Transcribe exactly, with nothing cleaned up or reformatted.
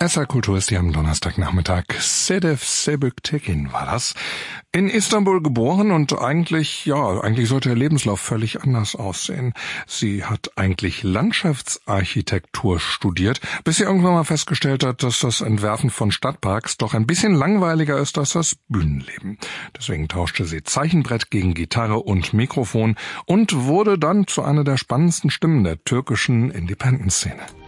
S R Kultur ist hier am Donnerstagnachmittag. Sedef Sebüktekin war das. In Istanbul geboren und eigentlich, ja, eigentlich sollte ihr Lebenslauf völlig anders aussehen. Sie hat eigentlich Landschaftsarchitektur studiert, bis sie irgendwann mal festgestellt hat, dass das Entwerfen von Stadtparks doch ein bisschen langweiliger ist als das Bühnenleben. Deswegen tauschte sie Zeichenbrett gegen Gitarre und Mikrofon und wurde dann zu einer der spannendsten Stimmen der türkischen Independent-Szene.